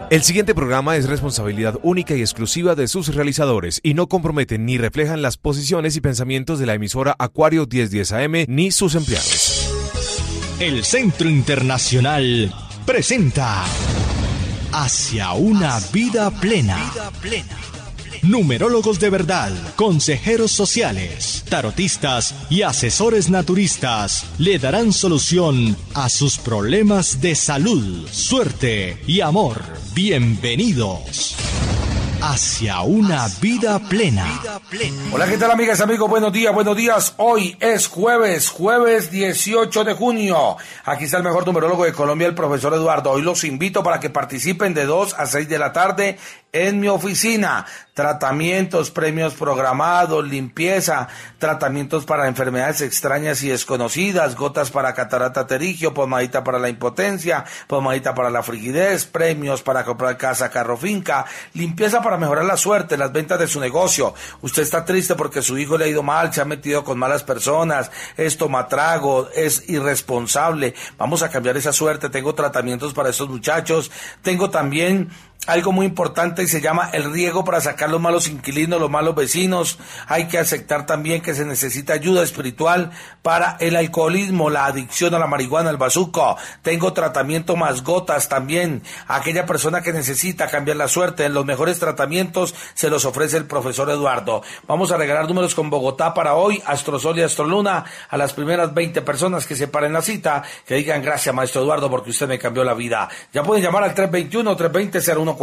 El siguiente programa es responsabilidad única y exclusiva de sus realizadores y no comprometen ni reflejan las posiciones y pensamientos de la emisora Acuario 1010 AM ni sus empleados. El Centro Internacional presenta Hacia una vida plena. Numerólogos de verdad, consejeros sociales, tarotistas y asesores naturistas le darán solución a sus problemas de salud, suerte y amor. Bienvenidos hacia una vida plena. Hola, ¿qué tal, amigas, amigos? Buenos días. Hoy es jueves 18 de junio. Aquí está el mejor numerólogo de Colombia, el profesor Eduardo. Hoy los invito para que participen de 2 a 6 de la tarde en mi oficina. Tratamientos, premios programados, limpieza, tratamientos para enfermedades extrañas y desconocidas, gotas para catarata pterigio, pomadita para la impotencia, pomadita para la frigidez, premios para comprar casa, carro, finca, limpieza para mejorar la suerte, las ventas de su negocio. Usted está triste porque su hijo le ha ido mal, se ha metido con malas personas, es tomatrago, es irresponsable. Vamos a cambiar esa suerte. Tengo tratamientos para estos muchachos. Tengo también algo muy importante y se llama el riego para sacar los malos inquilinos, los malos vecinos. Hay que aceptar también que se necesita ayuda espiritual para el alcoholismo, la adicción a la marihuana, el bazuco. Tengo tratamiento más gotas también. Aquella persona que necesita cambiar la suerte, en los mejores tratamientos se los ofrece el profesor Eduardo. Vamos a regalar números con Bogotá para hoy, Astrosol y Astroluna, a las primeras 20 personas que se paren la cita, que digan gracias, maestro Eduardo, porque usted me cambió la vida. Ya pueden llamar al 321-320-0140,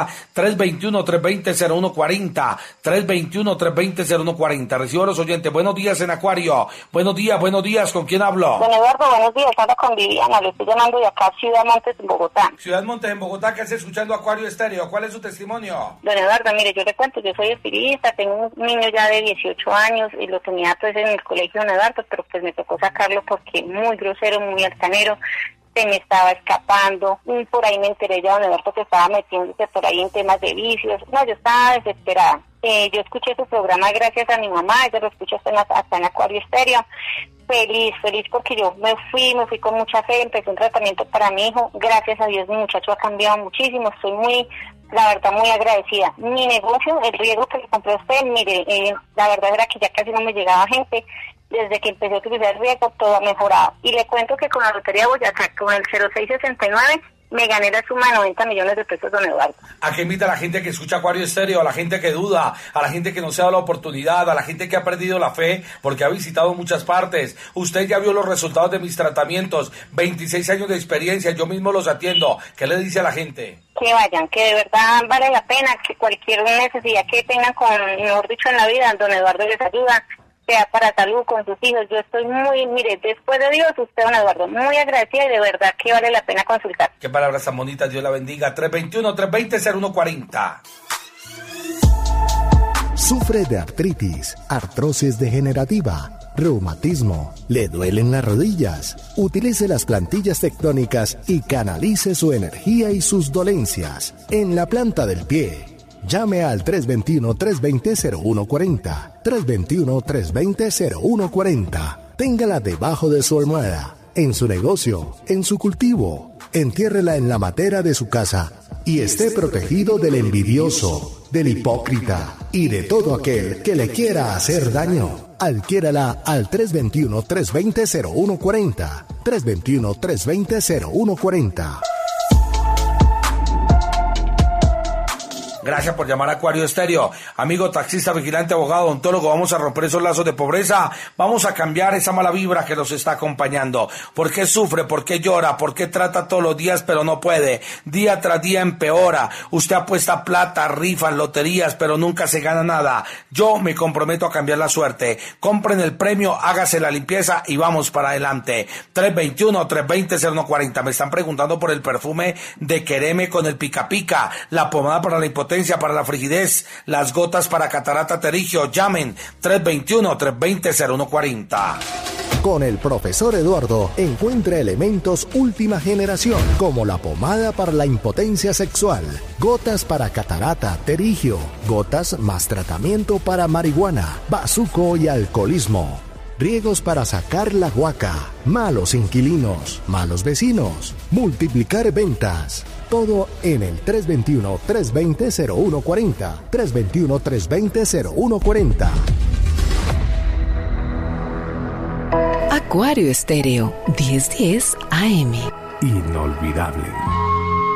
321-320-0140, 321-320-0140. Recibo a los oyentes. Buenos días en Acuario. Buenos días. ¿Con quién hablo? Don Eduardo, buenos días. Hablo con Viviana. Le estoy llamando de acá, Ciudad Montes, en Bogotá. Ciudad Montes, en Bogotá. ¿Qué hace escuchando Acuario Estéreo? ¿Cuál es su testimonio? Don Eduardo, mire, yo le cuento, yo soy estilista, tengo un niño ya de 18 años y lo tenía pues en el colegio, Don Eduardo, pero pues me tocó sacarlo porque muy grosero, muy altanero. Se me estaba escapando, y por ahí me enteré ya, Don Eduardo, que estaba metiéndose por ahí en temas de vicios. No, yo estaba desesperada. Yo escuché su programa gracias a mi mamá, ella lo escucha hasta en Acuario Estéreo. Feliz porque yo me fui con mucha fe, empecé un tratamiento para mi hijo. Gracias a Dios mi muchacho ha cambiado muchísimo, estoy la verdad, muy agradecida. Mi negocio, el riego que le compré a usted, mire, la verdad era que ya casi no me llegaba gente. Desde que empecé a utilizar el riego, todo ha mejorado. Y le cuento que con la Lotería Boyacá, con el 0669, me gané la suma de 90 millones de pesos, Don Eduardo. ¿A qué invita a la gente que escucha Acuario Estéreo, a la gente que duda, a la gente que no se ha dado la oportunidad, a la gente que ha perdido la fe porque ha visitado muchas partes? Usted ya vio los resultados de mis tratamientos, 26 años de experiencia, yo mismo los atiendo. ¿Qué le dice a la gente? Que vayan, que de verdad vale la pena, que cualquier necesidad que tengan, mejor dicho, en la vida, Don Eduardo les ayuda, sea para salud con sus hijos. Yo estoy mire, después de Dios, usted, Don Eduardo, muy agradecida y de verdad que vale la pena consultar. Qué palabras tan bonitas, Dios la bendiga. 321-320-0140. Sufre de artritis, artrosis degenerativa, reumatismo, le duelen las rodillas. Utilice las plantillas tectónicas y canalice su energía y sus dolencias en la planta del pie. Llame al 321-320-0140, 321-320-0140. Téngala debajo de su almohada, en su negocio, en su cultivo. Entiérrela en la matera de su casa y esté protegido del envidioso, del hipócrita y de todo aquel que le quiera hacer daño. Adquiérala al 321-320-0140, 321-320-0140. Gracias por llamar a Acuario Estéreo. Amigo taxista, vigilante, abogado, odontólogo, vamos a romper esos lazos de pobreza. Vamos a cambiar esa mala vibra que nos está acompañando. ¿Por qué sufre? ¿Por qué llora? ¿Por qué trata todos los días pero no puede? Día tras día empeora. Usted apuesta plata, rifas, loterías, pero nunca se gana nada. Yo me comprometo a cambiar la suerte. Compren el premio, hágase la limpieza y vamos para adelante. 321-320-0140. Me están preguntando por el perfume de Quereme con el pica pica, la pomada para la impotencia, para la frigidez, las gotas para catarata pterigio. Llamen 321-320-0140. Con el profesor Eduardo encuentra elementos última generación, como la pomada para la impotencia sexual, gotas para catarata pterigio, gotas más tratamiento para marihuana, bazuco y alcoholismo, riegos para sacar la guaca, malos inquilinos, malos vecinos, multiplicar ventas, Todo en el 321-320-0140. 321-320-0140. Acuario Estéreo, 1010 AM. Inolvidable.